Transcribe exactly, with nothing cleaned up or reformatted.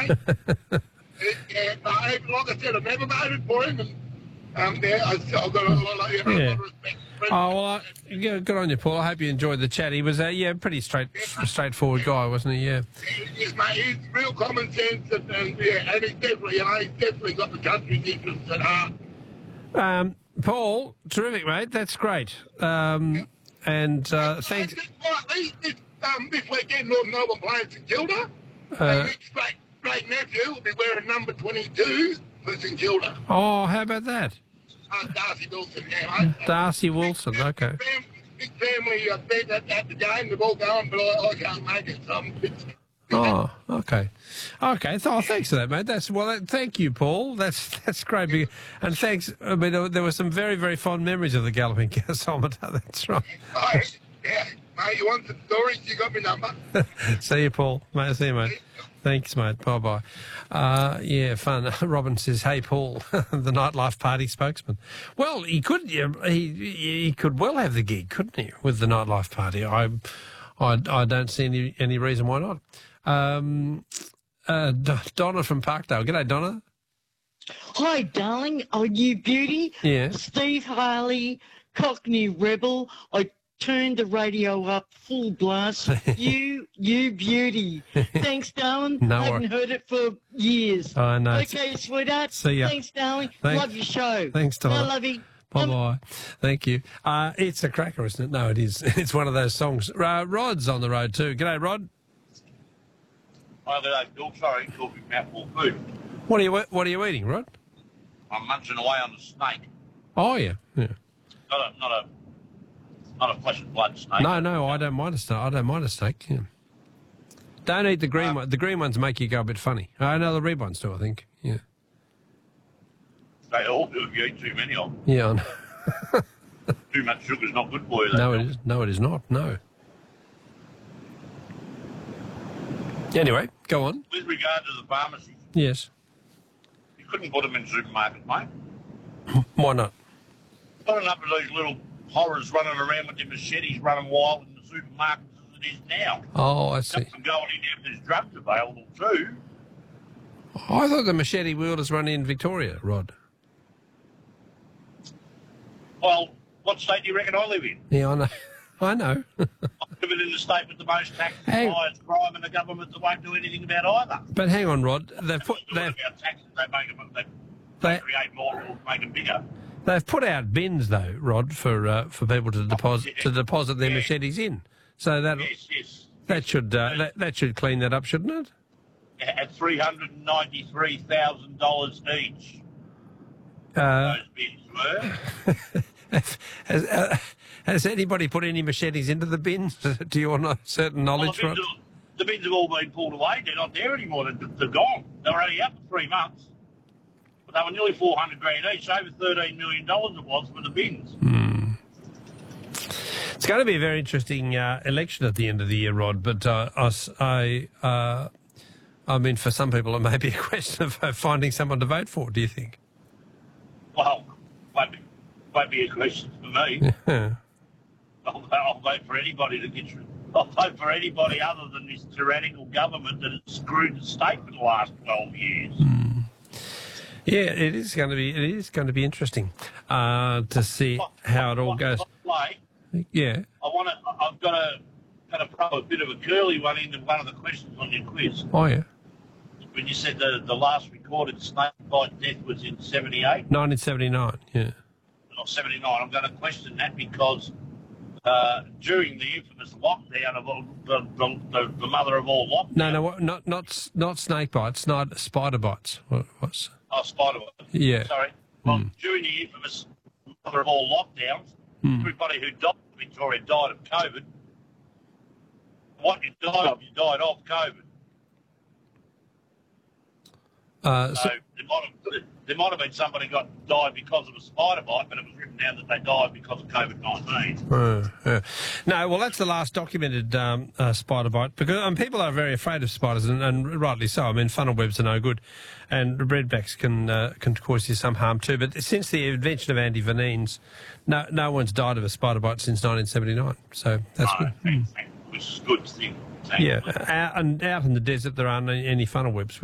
mate. it, yeah, I, like I said, I've never voted for him, and um, yeah, I, I've got a lot, of, you know, Yeah. a lot of respect. Oh, well, I, yeah, good on you, Paul. I hope you enjoyed the chat. He was a yeah, pretty straight, straightforward guy, wasn't he? Yeah. He's, mate, he's real common sense, and, and yeah, and he's definitely, you know, he's definitely got the country's interests at heart. Um, Paul, terrific, mate. That's great. Um, and uh, thanks. Quietly, this, um, this weekend, Northern Melbourne playing St Kilda. Uh, and Nick's great, great nephew will be wearing number twenty-two for St Kilda. Oh, how about that? Uh, Darcy Wilson, yeah, mate. Darcy Wilson, okay. Big family, big family uh, bet at, at the game. They've all gone, but I, I can't make it, so I'm a bit... Oh, okay, okay. So, oh, thanks for that, mate. That's well. That, thank you, Paul. That's that's great. Be- And thanks. I mean, there, there were some very very fond memories of the Galloping Gasometer. That's right. Oh, yeah, mate, you want some stories? You got my number. See you, Paul. Mate, see you, mate. Thanks, mate. Bye bye. Uh, yeah, fun. Robin says, "Hey, Paul, the nightlife party spokesman." Well, he could. Yeah, he he could well have the gig, couldn't he, with the nightlife party? I I, I don't see any any reason why not. Um, uh, D- Donna from Parkdale. G'day, Donna. Hi, darling. Oh, you beauty. Yeah. Steve Harley, Cockney Rebel. I turned the radio up full blast. you, you beauty. Thanks, darling. No I worries. haven't heard it for years. I know. Okay, sweetheart. See ya. Thanks, darling. Thanks. Love your show. Thanks, Donna. I love you. Bye bye. Thank you. Uh, it's a cracker, isn't it? No, it is. It's one of those songs. Uh, Rod's on the road too. G'day, Rod. Hi there, Bill. Sorry, talking mouthful of food. What are you What are you eating, Rod? I'm munching away on the snake. Oh yeah, yeah. Not a, not a, not a flesh and blood snake. No, no, I don't mind a snake. I don't mind a snake. Yeah. Don't eat the green Uh, one. The green ones make you go a bit funny. I know the red ones do. I think. Yeah. They all do if you eat too many of them. Yeah. I know. Too much sugar's not good for you. No, it is. No, it is not. No. Anyway, go on. With regard to the pharmacies, Yes. you couldn't put them in supermarkets, mate. Why not? Not enough of these little horrors running around with their machetes running wild in the supermarkets as it is now. Oh, I see. Some going in there if there's drugs available too. I thought the machete wielders run in Victoria, Rod. Well, what state do you reckon I live in? Yeah, I know. I know. I'm living in the state with the most taxes, the Hey. highest crime, and the government that won't do anything about either. But hang on, Rod. They've put They they've about taxes, they make them, they, They- they create more rules, make them bigger. they've put out bins though, Rod, for uh, for people to deposit yeah. to deposit their Yeah. machetes in. So that Yes, yes. that should uh, that, that should clean that up, shouldn't it? At three hundred and ninety-three thousand dollars each, Uh, those bins were. has, uh, has anybody put any machetes into the bins? Do you want a certain Well, knowledge, the, Rod? bins are, the bins have all been pulled away. They're not there anymore. They're, they're gone. They were only out for three months. But they were nearly four hundred grand each, over thirteen million dollars it was for the bins. It's going to be a very interesting uh, election at the end of the year, Rod. But uh, I, s- I, uh, I mean, for some people, it may be a question of uh, finding someone to vote for. Do you think? Well, won't be, won't be a question for me. Yeah. I'll, I'll vote for anybody that gets. I'll vote for anybody other than this tyrannical government that has screwed the state for the last twelve years. Yeah, it is going to be. It is going to be interesting uh, to see how it all goes. Play. Yeah. I want to. I've got to. Got to throw a bit of a curly one into one of the questions on your quiz. Oh yeah. When you said the the last recorded snake bite death was in seventy-eight, nineteen seventy-nine. Yeah. not seventy-nine. I'm going to question that because uh, during the infamous lockdown of all, the, the, the the mother of all lockdowns. No, no, what- not not s- not snake bites, not spider bites. What was? Oh, spider bite. Yeah. Sorry. Well, during the infamous mother of all lockdowns, everybody who died in Victoria died of COVID. What you died of, you died of COVID. Uh, So so, there might have there might have been somebody got died because of a spider bite, but it was written down that they died because of COVID nineteen. uh, uh. No, well, that's the last documented um, uh, spider bite because um, people are very afraid of spiders, and, and rightly so. I mean, funnel webs are no good, and redbacks can uh, can cause you some harm too. But since the invention of antivenines, no no one's died of a spider bite since nineteen seventy-nine. So that's good. Which is a good thing. Yeah, out, and out in the desert there aren't any funnel webs.